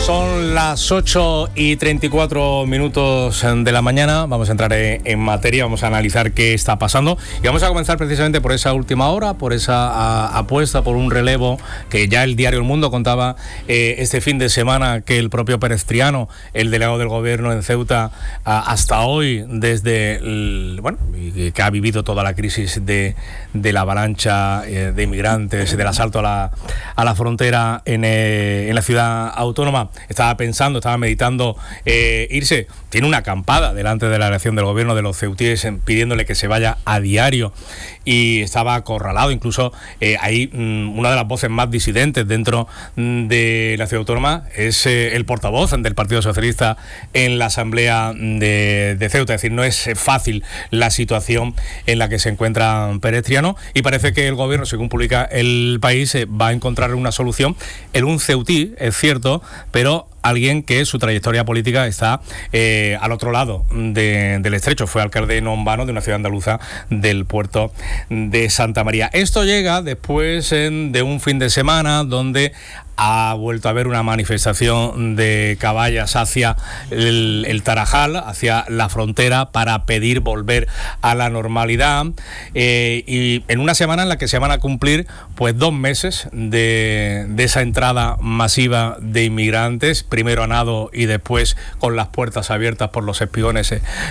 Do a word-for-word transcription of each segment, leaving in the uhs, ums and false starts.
Son las ocho y treinta y cuatro minutos de la mañana. Vamos a entrar en materia, vamos a analizar qué está pasando y vamos a comenzar precisamente por esa última hora, por esa a, apuesta por un relevo que ya el diario El Mundo contaba eh, este fin de semana, que el propio Perestriano, el delegado del gobierno en Ceuta, a, hasta hoy, desde el, bueno, que ha vivido toda la crisis de, de la avalancha eh, de inmigrantes, del asalto a la, a la frontera en, eh, en la ciudad autónoma, estaba pensando, estaba meditando eh, irse. Tiene una acampada delante de la elección del gobierno de los ceutíes pidiéndole que se vaya a diario, y estaba acorralado. Incluso eh, ahí mmm, una de las voces más disidentes dentro de la ciudad autónoma es eh, el portavoz del Partido Socialista en la Asamblea de, de Ceuta. Es decir, no es fácil la situación en la que se encuentra Perestriano, y parece que el gobierno, según publica El País, eh, va a encontrar una solución en un ceutí, es cierto, pero alguien que su trayectoria política está eh, al otro lado de, del estrecho. Fue alcalde no en vano de una ciudad andaluza del puerto de Santa María. Esto llega después en, de un fin de semana donde ha vuelto a haber una manifestación de caballas hacia el, el Tarajal, hacia la frontera, para pedir volver a la normalidad, eh, y en una semana en la que se van a cumplir pues dos meses de, de esa entrada masiva de inmigrantes, primero a nado y después con las puertas abiertas por los espigones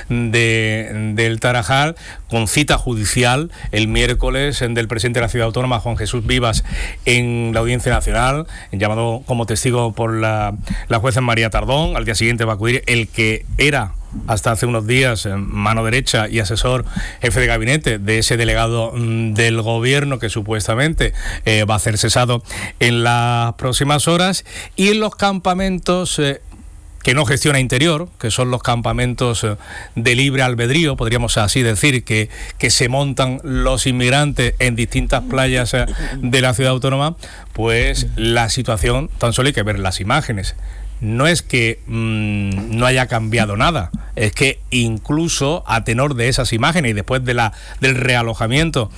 de, del Tarajal, con cita judicial el miércoles del presidente de la ciudad autónoma, Juan Jesús Vivas, en la Audiencia Nacional, llamado como testigo por la, la jueza María Tardón. Al día siguiente va a acudir el que era hasta hace unos días mano derecha y asesor jefe de gabinete de ese delegado del gobierno, que supuestamente eh, va a ser cesado en las próximas horas. Y en los campamentos eh, que no gestiona Interior, que son los campamentos de libre albedrío, podríamos así decir, que, que se montan los inmigrantes en distintas playas de la ciudad autónoma, pues la situación, tan solo hay que ver las imágenes. No es que mmm, no haya cambiado nada, es que incluso a tenor de esas imágenes y después de la del realojamiento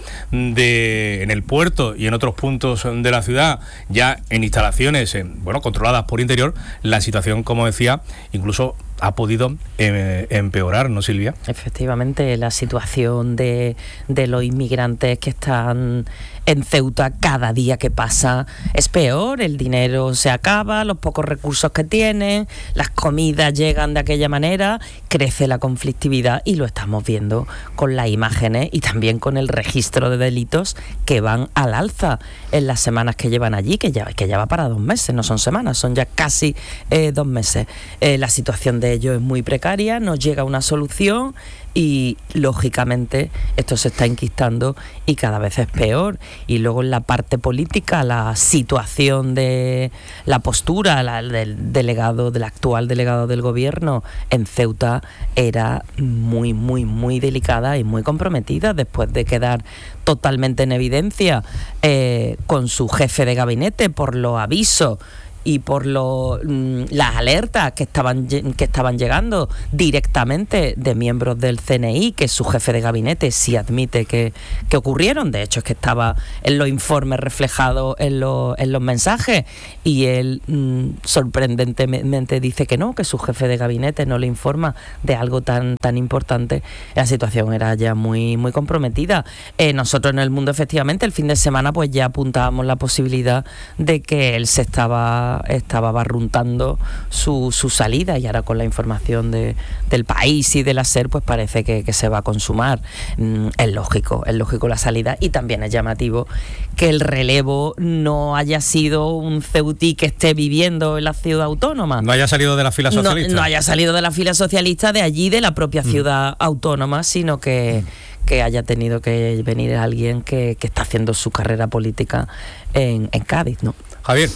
de, en el puerto y en otros puntos de la ciudad, ya en instalaciones eh, bueno controladas por Interior, la situación, como decía, incluso ha podido eh, empeorar, ¿no, Silvia? Efectivamente, la situación de, de los inmigrantes que están en Ceuta cada día que pasa es peor. El dinero se acaba, los pocos recursos que tienen, las comidas llegan de aquella manera, crece la conflictividad, y lo estamos viendo con las imágenes y también con el registro de delitos que van al alza en las semanas que llevan allí, que ya, que ya va para dos meses, no son semanas, son ya casi eh, dos meses. Eh, la situación de ellos es muy precaria, no llega una solución y lógicamente esto se está enquistando y cada vez es peor. Y luego en la parte política, la situación de la postura la, del delegado, del actual delegado del gobierno en Ceuta era muy, muy, muy delicada y muy comprometida, después de quedar totalmente en evidencia eh, con su jefe de gabinete por los avisos y por lo, las alertas que estaban que estaban llegando directamente de miembros del C N I, que su jefe de gabinete sí admite que, que ocurrieron. De hecho, es que estaba en los informes reflejado en, lo, en los mensajes, y él mmm, sorprendentemente dice que no, que su jefe de gabinete no le informa de algo tan, tan importante. La situación era ya muy, muy comprometida. Eh, nosotros en El Mundo, efectivamente, el fin de semana pues ya apuntábamos la posibilidad de que él se estaba estaba barruntando su, su salida, y ahora con la información de, del País y del SER pues parece que, que se va a consumar. Mm, es lógico, es lógico la salida, y también es llamativo que el relevo no haya sido un ceutí que esté viviendo en la ciudad autónoma. No haya salido de la fila socialista. No, no haya salido de la fila socialista de allí, de la propia ciudad mm. autónoma, sino que, que haya tenido que venir alguien que, que está haciendo su carrera política en, en Cádiz, ¿no? Javier.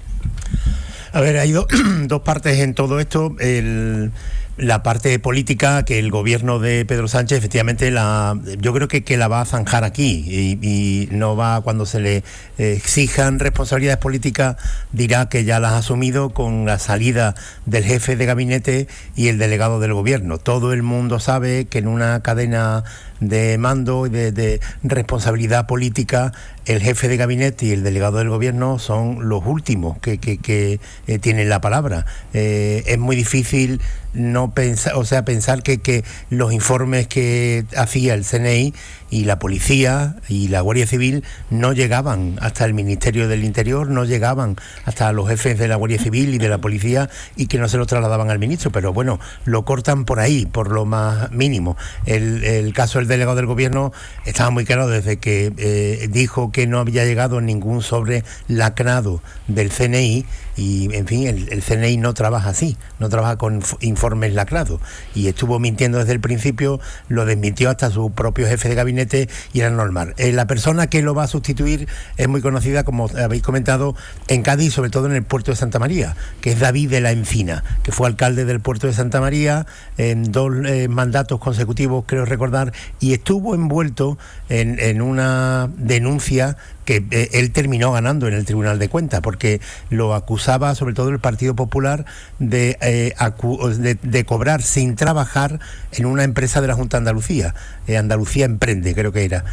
A ver, hay do, dos partes en todo esto. El, la parte política, que el gobierno de Pedro Sánchez efectivamente la, yo creo que, que la va a zanjar aquí, y, y no va, cuando se le eh, exijan responsabilidades políticas, dirá que ya las ha asumido con la salida del jefe de gabinete y el delegado del gobierno. Todo el mundo sabe que en una cadena de mando y de, de responsabilidad política el jefe de gabinete y el delegado del gobierno son los últimos que, que, que eh, tienen la palabra. Eh, es muy difícil no pensar, o sea, pensar que, que los informes que hacía el C N I y la policía y la Guardia Civil no llegaban hasta el Ministerio del Interior, no llegaban hasta los jefes de la Guardia Civil y de la policía, y que no se lo trasladaban al ministro. Pero bueno, lo cortan por ahí, por lo más mínimo. El, el caso del delegado del gobierno estaba muy claro desde que eh, dijo que no había llegado ningún sobre lacrado del C N I, y en fin, el, el C N I no trabaja así, no trabaja con informes lacrados, y estuvo mintiendo desde el principio, lo desmintió hasta su propio jefe de gabinete, y era normal. Eh, la persona que lo va a sustituir es muy conocida, como habéis comentado, en Cádiz, sobre todo en el puerto de Santa María, que es David de la Encina, que fue alcalde del puerto de Santa María en dos eh, mandatos consecutivos, creo recordar, y estuvo envuelto en, en una denuncia que eh, él terminó ganando en el Tribunal de Cuentas, porque lo acusaba sobre todo el Partido Popular de, eh, acu de, de cobrar sin trabajar en una empresa de la Junta de Andalucía, eh, Andalucía Emprende, creo que era.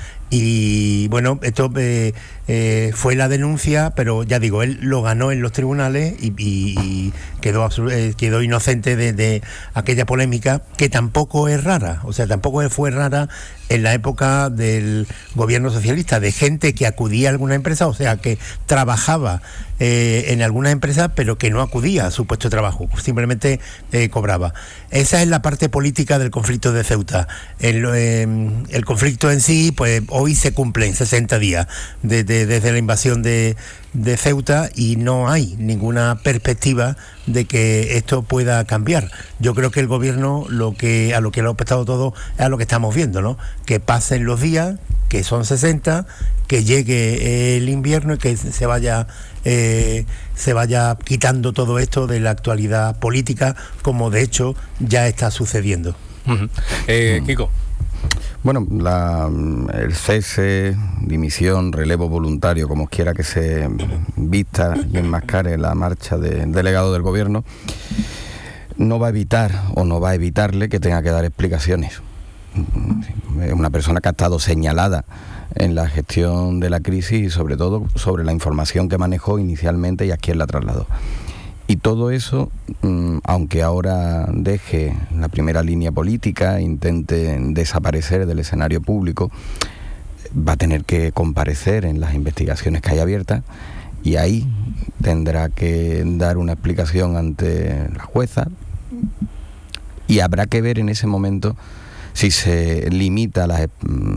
Y bueno, esto eh, eh, fue la denuncia, pero ya digo, él lo ganó en los tribunales y, y, y quedó, eh, quedó inocente de, de aquella polémica, que tampoco es rara, o sea, tampoco fue rara en la época del gobierno socialista, de gente que acudía a alguna empresa, o sea, que trabajaba eh, en alguna empresa, pero que no acudía a su puesto de trabajo, simplemente eh, cobraba. Esa es la parte política del conflicto de Ceuta. El, eh, el conflicto en sí, pues hoy se cumplen sesenta días de, de, desde la invasión de, de Ceuta, y no hay ninguna perspectiva de que esto pueda cambiar. Yo creo que el gobierno lo que a lo que lo ha prestado todo es a lo que estamos viendo, ¿no? Que pasen los días, que son sesenta, que llegue el invierno y que se vaya eh, se vaya quitando todo esto de la actualidad política, como de hecho ya está sucediendo. Uh-huh. eh, Kiko. Bueno, la, el cese, dimisión, relevo voluntario, como quiera que se vista y enmascare la marcha del delegado del gobierno, no va a evitar o no va a evitarle que tenga que dar explicaciones. Es una persona que ha estado señalada en la gestión de la crisis y sobre todo sobre la información que manejó inicialmente y a quién la trasladó. Y todo eso, aunque ahora deje la primera línea política, intente desaparecer del escenario público, va a tener que comparecer en las investigaciones que hay abiertas, y ahí tendrá que dar una explicación ante la jueza, y habrá que ver en ese momento si se limita la,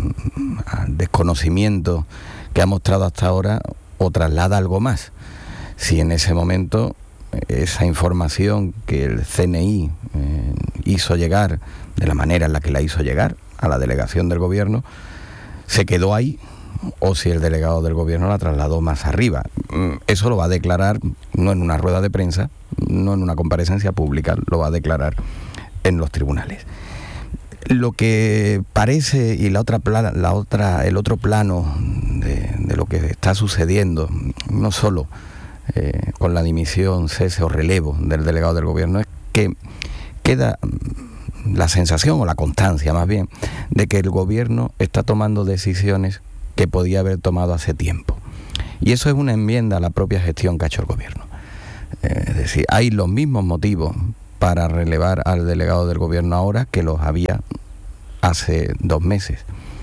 al desconocimiento que ha mostrado hasta ahora o traslada algo más. Si en ese momento esa información que el C N I eh, hizo llegar de la manera en la que la hizo llegar a la delegación del gobierno se quedó ahí, o si el delegado del gobierno la trasladó más arriba. Eso lo va a declarar no en una rueda de prensa, no en una comparecencia pública, lo va a declarar en los tribunales. Lo que parece, y la otra, la otra, el otro plano de, de lo que está sucediendo, no solo eh, con la dimisión, cese o relevo del delegado del gobierno, es que queda la sensación, o la constancia más bien, de que el gobierno está tomando decisiones que podía haber tomado hace tiempo. Y eso es una enmienda a la propia gestión que ha hecho el gobierno. Eh, es decir, hay los mismos motivos para relevar al delegado del gobierno ahora que los había hace dos meses.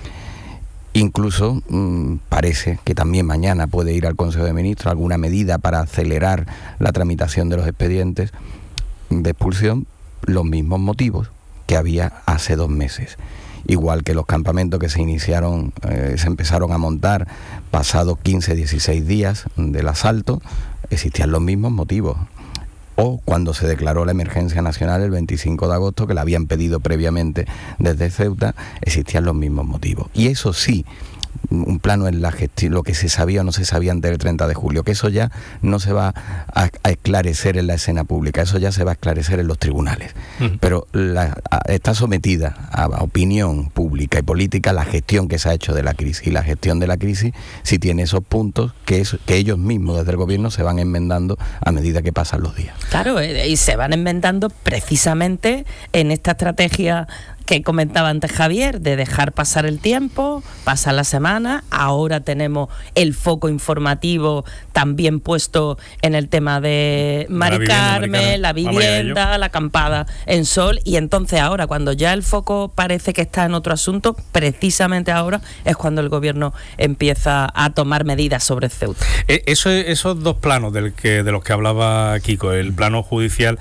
Incluso mmm, parece que también mañana puede ir al Consejo de Ministros alguna medida para acelerar la tramitación de los expedientes de expulsión, los mismos motivos que había hace dos meses. Igual que los campamentos que se iniciaron, eh, se empezaron a montar pasados quince, dieciséis días del asalto, existían los mismos motivos. O cuando se declaró la emergencia nacional el veinticinco de agosto, que la habían pedido previamente desde Ceuta, existían los mismos motivos. Y eso sí, un plano en la gestión, lo que se sabía o no se sabía antes del treinta de julio, que eso ya no se va a, a esclarecer en la escena pública, eso ya se va a esclarecer en los tribunales. Uh-huh. Pero la, a, está sometida a opinión pública y política la gestión que se ha hecho de la crisis, y la gestión de la crisis sí tiene esos puntos que, es, que ellos mismos desde el gobierno se van enmendando a medida que pasan los días. Claro, y se van enmendando precisamente en esta estrategia que comentaba antes Javier, de dejar pasar el tiempo, pasa la semana, ahora tenemos el foco informativo también puesto en el tema de Mari Carmen, la vivienda, la acampada en Sol, y entonces ahora, cuando ya el foco parece que está en otro asunto, precisamente ahora es cuando el gobierno empieza a tomar medidas sobre Ceuta. Eso, esos dos planos del que, de los que hablaba Kiko, el plano judicial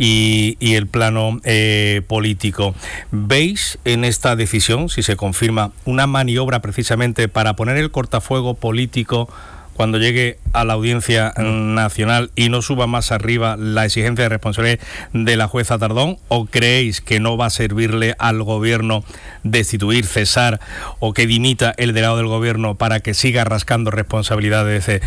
y, y el plano eh, político, ¿veis en esta decisión, si se confirma, una maniobra precisamente para poner el cortafuego político cuando llegue a la Audiencia Nacional y no suba más arriba la exigencia de responsabilidad de la jueza Tardón? ¿O creéis que no va a servirle al gobierno destituir, cesar o que dimita el delegado del gobierno para que siga rascando responsabilidades de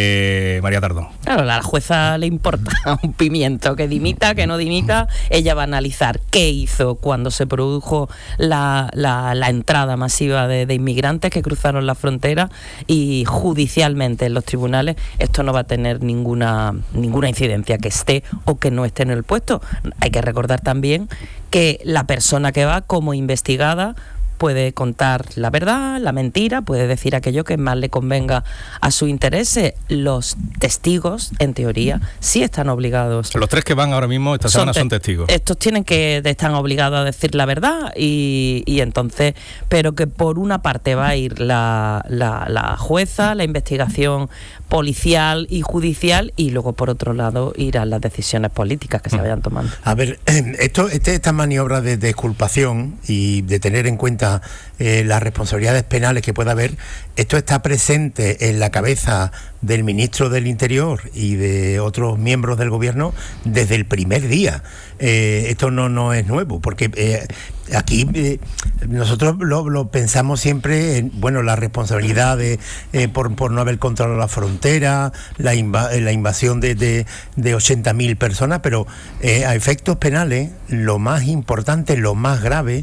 eh, María Tardón? Claro, a la jueza le importa un pimiento, que dimita, que no dimita. Ella va a analizar qué hizo cuando se produjo la, la, la entrada masiva de, de inmigrantes que cruzaron la frontera, y judicialmente en los tribunales esto no va a tener ninguna ninguna incidencia, que esté o que no esté en el puesto. Hay que recordar también que la persona que va como investigada puede contar la verdad, la mentira, puede decir aquello que más le convenga a su interés. Los testigos, en teoría, sí están obligados. Los tres que van ahora mismo esta semana son, te- son testigos. Estos tienen que están obligados a decir la verdad, y, y entonces, pero que por una parte va a ir la, la, la jueza, la investigación policial y judicial, y luego por otro lado irán las decisiones políticas que se vayan tomando. A ver, esto, este, esta maniobra de desculpación y de tener en cuenta eh, las responsabilidades penales que pueda haber, esto está presente en la cabeza del ministro del Interior y de otros miembros del gobierno desde el primer día. Eh, esto no, no es nuevo, porque eh, aquí eh, nosotros lo, lo pensamos siempre en, bueno, la responsabilidad de, eh, por, por no haber controlado la frontera, la, inva- la invasión de, de, de ochenta mil personas, pero eh, a efectos penales, lo más importante, lo más grave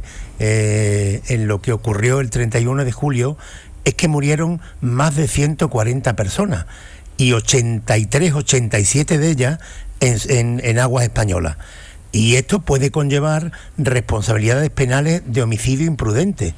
eh, en lo que ocurrió el treinta y uno de julio es que murieron más de ciento cuarenta personas, y ochenta y tres, ochenta y siete de ellas en, en, en aguas españolas. Y esto puede conllevar responsabilidades penales de homicidio imprudente.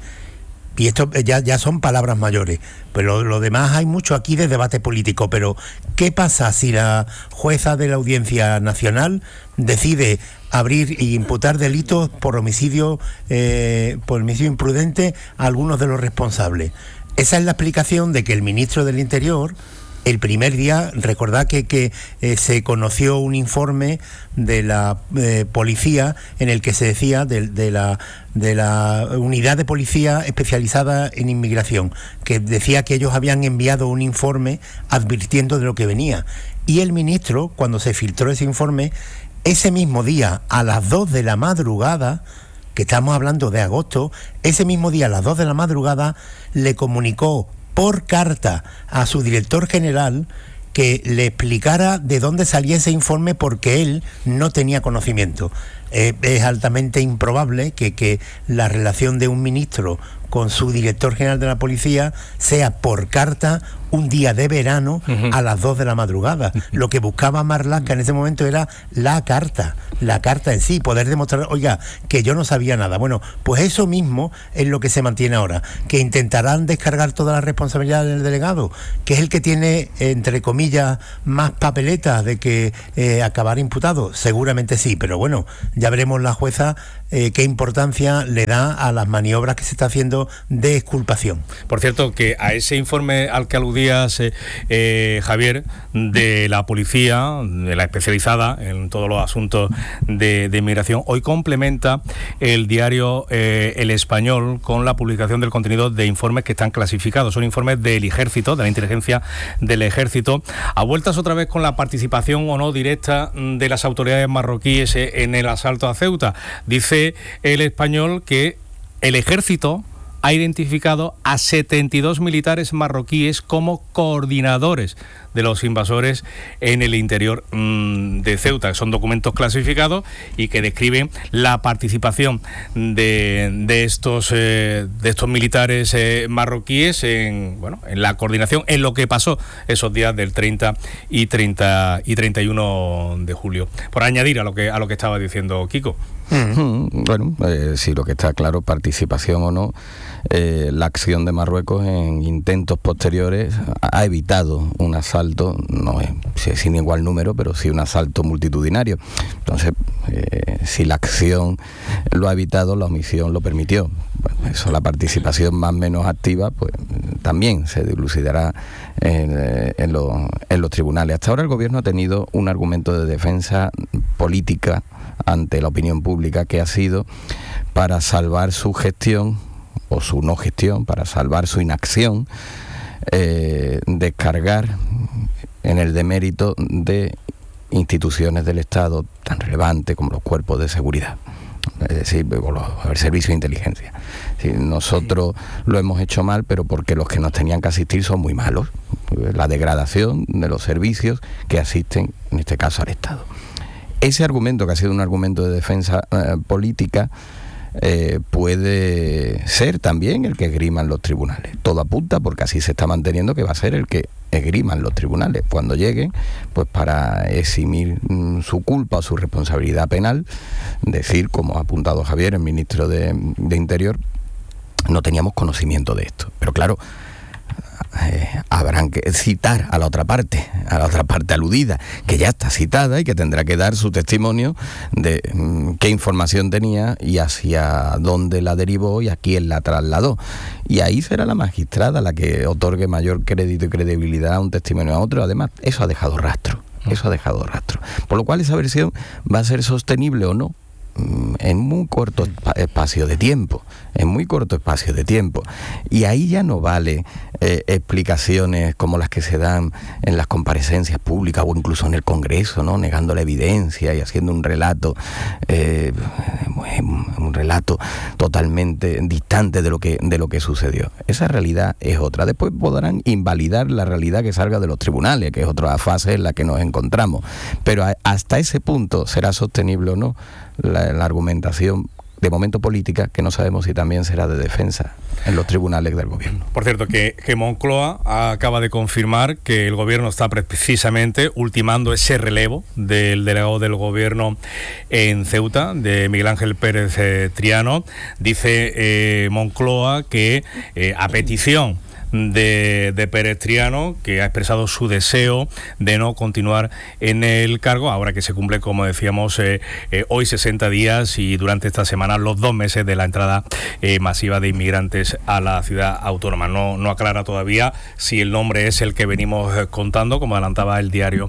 Y esto ya, ya son palabras mayores. Pero lo, lo demás, hay mucho aquí de debate político. Pero, ¿qué pasa si la jueza de la Audiencia Nacional decide abrir e imputar delitos por homicidio, eh, por homicidio imprudente a algunos de los responsables? Esa es la explicación de que el ministro del Interior, el primer día, recordad que, que eh, se conoció un informe de la eh, policía en el que se decía de, de, la, de la unidad de policía especializada en inmigración, que decía que ellos habían enviado un informe advirtiendo de lo que venía. Y el ministro, cuando se filtró ese informe, ese mismo día, a las dos de la madrugada, que estamos hablando de agosto, ese mismo día a las dos de la madrugada le comunicó por carta a su director general que le explicara de dónde salía ese informe, porque él no tenía conocimiento. Eh, es altamente improbable que, que la relación de un ministro con su director general de la policía sea por carta un día de verano uh-huh. a las dos de la madrugada. Lo que buscaba Marlaska en ese momento era la carta, la carta en sí, poder demostrar, oiga, que yo no sabía nada. Bueno, pues eso mismo es lo que se mantiene ahora, que intentarán descargar toda la responsabilidad del delegado, que es el que tiene, entre comillas, más papeletas de que eh, acabar imputado. Seguramente sí, pero bueno, ya veremos la jueza eh, qué importancia le da a las maniobras que se está haciendo de exculpación. Por cierto, que a ese informe al que aludías, eh, eh, Javier, de la policía, de la especializada en todos los asuntos de, de inmigración, hoy complementa el diario eh, El Español con la publicación del contenido de informes que están clasificados. Son informes del Ejército, de la inteligencia del Ejército, a vueltas otra vez con la participación o no directa de las autoridades marroquíes en el asalto a Ceuta. Dice El Español que el Ejército ha identificado a setenta y dos militares marroquíes como coordinadores de los invasores en el interior mmm, de Ceuta, que son documentos clasificados y que describen la participación de, de estos eh, de estos militares eh, marroquíes en bueno en la coordinación, en lo que pasó esos días del treinta y treinta y treinta y uno de julio. Por añadir a lo que a lo que estaba diciendo Kiko. Mm, bueno, eh, sí, lo que está claro, participación o no, eh, la acción de Marruecos en intentos posteriores ha evitado un asalto, no es sin igual número, pero sí un asalto multitudinario. Entonces, eh, si la acción lo ha evitado, la omisión lo permitió. Bueno, eso, la participación más o menos activa, pues también se dilucidará en, en, los, en los tribunales. Hasta ahora el gobierno ha tenido un argumento de defensa política ante la opinión pública, que ha sido para salvar su gestión o su no gestión, para salvar su inacción, eh, descargar en el demérito de instituciones del Estado tan relevantes como los cuerpos de seguridad, es decir, los, el servicio de inteligencia. Sí, nosotros lo hemos hecho mal, pero porque los que nos tenían que asistir son muy malos. La degradación de los servicios que asisten, en este caso, al Estado. Ese argumento, que ha sido un argumento de defensa eh, política, eh, puede ser también el que esgriman los tribunales. Todo apunta, porque así se está manteniendo, que va a ser el que esgriman los tribunales cuando lleguen, pues para eximir mm, su culpa o su responsabilidad penal, decir, como ha apuntado Javier, el ministro de, de Interior, no teníamos conocimiento de esto. Pero claro, Eh, habrán que citar a la otra parte, a la otra parte aludida, que ya está citada y que tendrá que dar su testimonio de mm, qué información tenía y hacia dónde la derivó y a quién la trasladó. Y ahí será la magistrada la que otorgue mayor crédito y credibilidad a un testimonio a otro. Además, eso ha dejado rastro, eso ha dejado rastro. Por lo cual esa versión va a ser sostenible o no en muy corto espacio de tiempo, en muy corto espacio de tiempo. Y ahí ya no vale eh, explicaciones como las que se dan en las comparecencias públicas o incluso en el Congreso, ¿no? Negando la evidencia y haciendo un relato, eh, un relato totalmente distante de lo que de lo que sucedió. Esa realidad es otra. Después podrán invalidar la realidad que salga de los tribunales, que es otra fase en la que nos encontramos. Pero a, hasta ese punto será sostenible o no la, la argumentación de momento política, que no sabemos si también será de defensa en los tribunales del gobierno. Por cierto, que, que Moncloa acaba de confirmar que el gobierno está precisamente ultimando ese relevo del delegado del gobierno en Ceuta, de Miguel Ángel Pérez eh, Triano. Dice eh, Moncloa que eh, a petición De, de Pérez Triano, que ha expresado su deseo de no continuar en el cargo, ahora que se cumple, como decíamos, eh, eh, hoy sesenta días y durante esta semana los dos meses de la entrada eh, masiva de inmigrantes a la ciudad autónoma. No, no aclara todavía si el nombre es el que venimos contando, como adelantaba el diario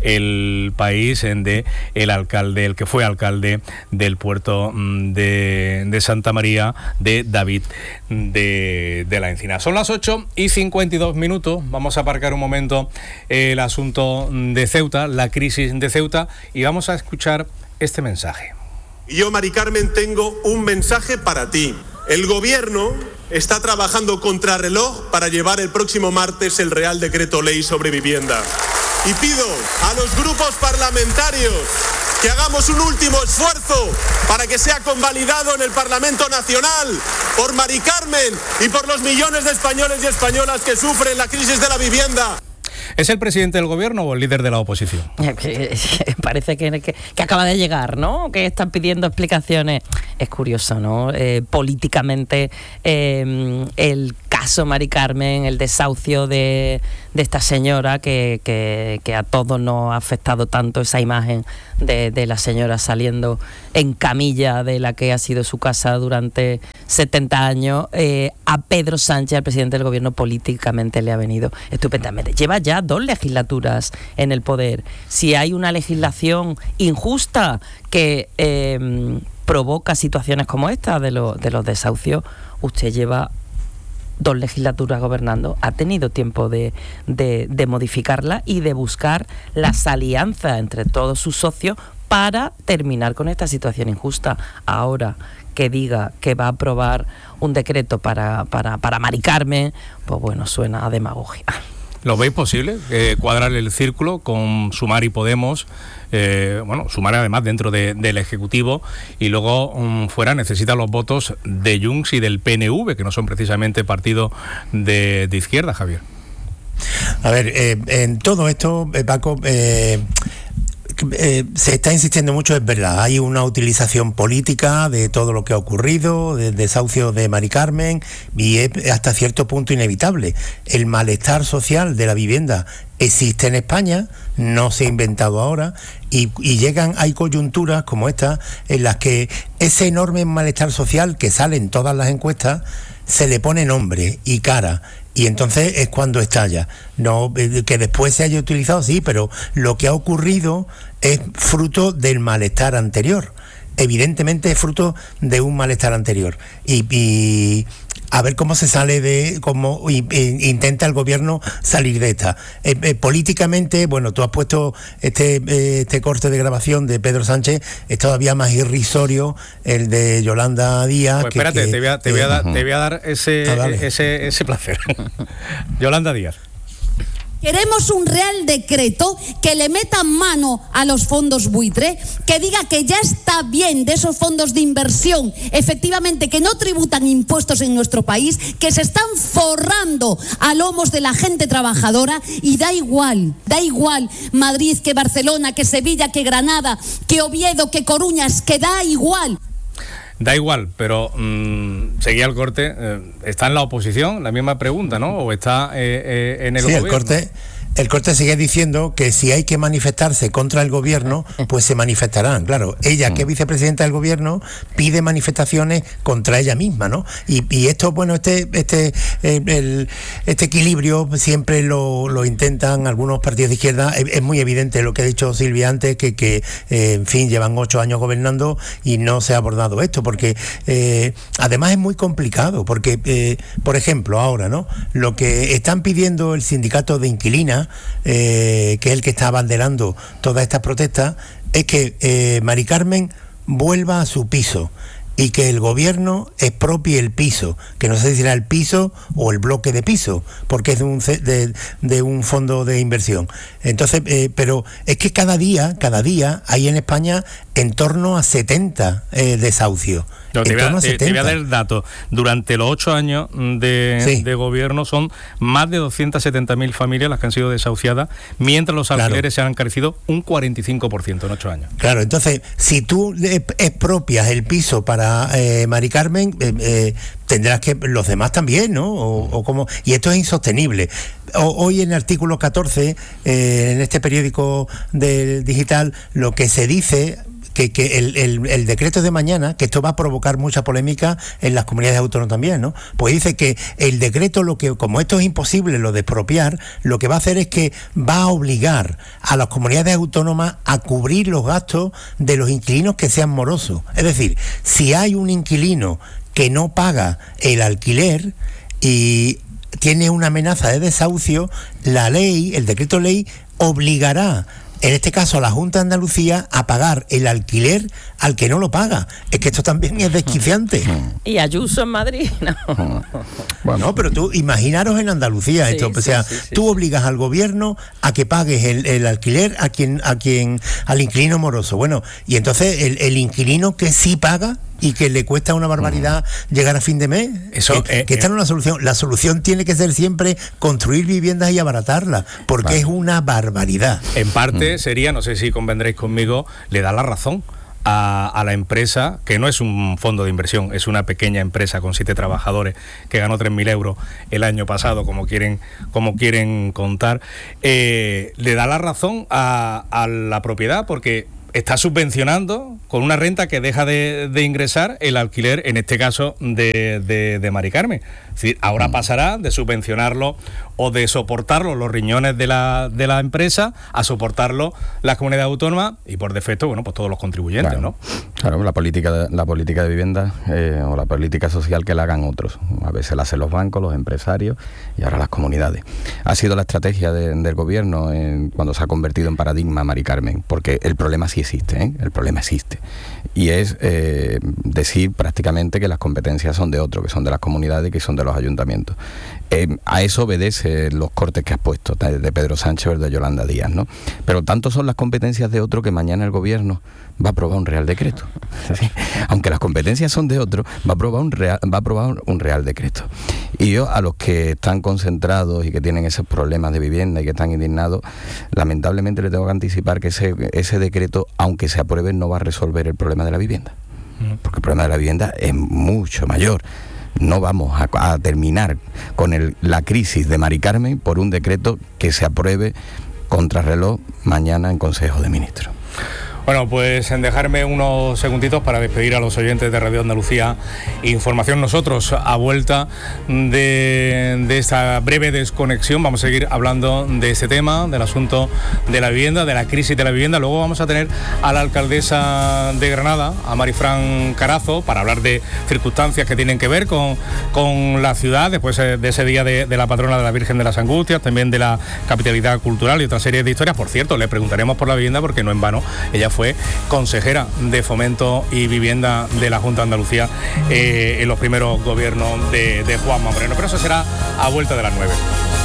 El País, en de el alcalde, el que fue alcalde del puerto de, de Santa María, de David de, de la Encina. Son las ocho y cincuenta y dos minutos. Vamos a aparcar un momento el asunto de Ceuta, la crisis de Ceuta, y vamos a escuchar este mensaje. Y yo, Mari Carmen, tengo un mensaje para ti. El gobierno está trabajando contrarreloj para llevar el próximo martes el Real Decreto Ley sobre vivienda. Y pido a los grupos parlamentarios que hagamos un último esfuerzo para que sea convalidado en el Parlamento Nacional por Mari Carmen y por los millones de españoles y españolas que sufren la crisis de la vivienda. ¿Es el presidente del gobierno o el líder de la oposición? Parece que, que, que acaba de llegar, ¿no? Que están pidiendo explicaciones. Es curioso, ¿no? Eh, políticamente, eh, el caso Mari Carmen, el desahucio de, de esta señora, que, que, que a todos nos ha afectado tanto esa imagen de, de la señora saliendo en camilla de la que ha sido su casa durante setenta años, eh, a Pedro Sánchez, al presidente del gobierno, políticamente le ha venido estupendamente. Lleva ya dos legislaturas en el poder. Si hay una legislación injusta que eh, provoca situaciones como esta de, lo, de los desahucios, usted lleva dos legislaturas gobernando, ha tenido tiempo de, de, de modificarla y de buscar las alianzas entre todos sus socios para terminar con esta situación injusta. Ahora que diga que va a aprobar un decreto para, para, para Mari Carmen, pues bueno, suena a demagogia. ¿Lo veis posible? Eh, cuadrar el círculo con Sumar y Podemos, eh, bueno, Sumar además dentro de, del Ejecutivo, y luego um, fuera necesita los votos de Junts y del P N V, que no son precisamente partidos de, de izquierda, Javier. A ver, eh, en todo esto, eh, Paco, eh, Eh, se está insistiendo mucho, es verdad, hay una utilización política de todo lo que ha ocurrido, del desahucio de Mari Carmen, y es hasta cierto punto inevitable. El malestar social de la vivienda existe en España, no se ha inventado ahora, y, y llegan, hay coyunturas como esta, en las que ese enorme malestar social que sale en todas las encuestas, se le pone nombre y cara, y entonces es cuando estalla. No, que después se haya utilizado, sí, pero lo que ha ocurrido es fruto del malestar anterior. Evidentemente es fruto de un malestar anterior. Y, y a ver cómo se sale de, cómo y, e, intenta el gobierno salir de esta. Eh, eh, políticamente, bueno, tú has puesto este, eh, este corte de grabación de Pedro Sánchez, es todavía más irrisorio el de Yolanda Díaz. Pues espérate, que, que, te, voy a, te, eh, voy a dar, te voy a dar ese, ah, ese, ese placer. Yolanda Díaz. Queremos un real decreto que le meta mano a los fondos buitre, que diga que ya está bien de esos fondos de inversión, efectivamente, que no tributan impuestos en nuestro país, que se están forrando a lomos de la gente trabajadora, y da igual, da igual Madrid, que Barcelona, que Sevilla, que Granada, que Oviedo, que Coruñas, que da igual. Da igual, pero mmm, seguía el corte. Eh, ¿Está en la oposición? La misma pregunta, ¿no? ¿O está eh, eh, en el sí, gobierno? El corte, el corte sigue diciendo que si hay que manifestarse contra el gobierno, pues se manifestarán. Claro, ella, que es vicepresidenta del gobierno, pide manifestaciones contra ella misma, ¿no? Y, y esto, bueno, este este eh, el, este equilibrio siempre lo, lo intentan algunos partidos de izquierda. Es, es muy evidente lo que ha dicho Silvia antes, que, que eh, en fin, llevan ocho años gobernando y no se ha abordado esto, porque eh, además es muy complicado, porque, eh, por ejemplo, ahora, ¿no? Lo que están pidiendo el sindicato de inquilinas, Eh, que es el que está abanderando todas estas protestas, es que eh, Mari Carmen vuelva a su piso y que el gobierno expropie el piso, que no sé si será el piso o el bloque de piso, porque es de un, de, de un fondo de inversión. Entonces, eh, pero es que cada día, cada día hay en España en torno a setenta eh, desahucios. No, te, voy a, te, te voy a dar el dato. Durante los ocho años de, sí. de gobierno son más de doscientas setenta mil familias las que han sido desahuciadas, mientras los alquileres claro. se han encarecido un cuarenta y cinco por ciento en ocho años. Claro, entonces, si tú expropias el piso para eh, Mari Carmen, eh, eh, tendrás que los demás también, ¿no? O, o como, y esto es insostenible. O, hoy en el artículo catorce, eh, en este periódico del digital, lo que se dice... que, que el, el, el decreto de mañana, que esto va a provocar mucha polémica en las comunidades autónomas también, ¿no? Pues dice que el decreto, lo que como esto es imposible, lo de expropiar, lo que va a hacer es que va a obligar a las comunidades autónomas a cubrir los gastos de los inquilinos que sean morosos. Es decir, si hay un inquilino que no paga el alquiler y tiene una amenaza de desahucio, la ley, el decreto ley, obligará, en este caso a la Junta de Andalucía, a pagar el alquiler al que no lo paga. Es que esto también es desquiciante. Y Ayuso en Madrid, no. Bueno, no, pero tú imaginaros en Andalucía sí, esto, o sea, sí, sí, sí, tú obligas al gobierno a que pagues el, el alquiler a quien, a quien, al inquilino moroso. Bueno, y entonces el, el inquilino que sí paga y que le cuesta una barbaridad mm. llegar a fin de mes, eso, que, eh, que esta no es la solución. La solución tiene que ser siempre construir viviendas y abaratarlas, porque vale. es una barbaridad. En parte mm. sería, no sé si convendréis conmigo, le da la razón a, a la empresa, que no es un fondo de inversión, es una pequeña empresa con siete trabajadores que ganó tres mil euros el año pasado, como quieren, como quieren contar, eh, le da la razón a, a la propiedad, porque está subvencionando con una renta que deja de, de ingresar el alquiler, en este caso de, de, de Mari Carmen. Es decir, ahora pasará de subvencionarlo o de soportarlo los riñones de la, de la empresa a soportarlo las comunidades autónomas y por defecto, bueno, pues todos los contribuyentes, claro, ¿no? Claro, la política de, la política de vivienda eh, o la política social que la hagan otros. A veces la hacen los bancos, los empresarios y ahora las comunidades. Ha sido la estrategia de, del gobierno en, cuando se ha convertido en paradigma Mari Carmen, porque el problema sí existe, ¿eh? El problema existe. Y es eh, decir prácticamente que las competencias son de otro, que son de las comunidades, que son de de los ayuntamientos. Eh, a eso obedece los cortes que has puesto de, de Pedro Sánchez o de Yolanda Díaz, ¿no? Pero tanto son las competencias de otro que mañana el gobierno va a aprobar un real decreto. ¿Sí? Aunque las competencias son de otro, va a aprobar un real, va a aprobar un real decreto. Y yo, a los que están concentrados y que tienen esos problemas de vivienda y que están indignados, lamentablemente le tengo que anticipar que ese, ese decreto, aunque se apruebe, no va a resolver el problema de la vivienda. Porque el problema de la vivienda es mucho mayor. No vamos a, a terminar con el, la crisis de Mari Carmen por un decreto que se apruebe contrarreloj mañana en Consejo de Ministros. Bueno, pues en dejarme unos segunditos para despedir a los oyentes de Radio Andalucía Información. Nosotros, a vuelta de, de esta breve desconexión, vamos a seguir hablando de ese tema, del asunto de la vivienda, de la crisis de la vivienda. Luego vamos a tener a la alcaldesa de Granada, a Marifran Carazo, para hablar de circunstancias que tienen que ver con, con la ciudad, después de ese día de, de la patrona de la Virgen de las Angustias, también de la capitalidad cultural y otra serie de historias. Por cierto, le preguntaremos por la vivienda porque no en vano ella fue consejera de Fomento y Vivienda de la Junta de Andalucía eh, en los primeros gobiernos de, de Juanma Moreno. Pero eso será a vuelta de las nueve.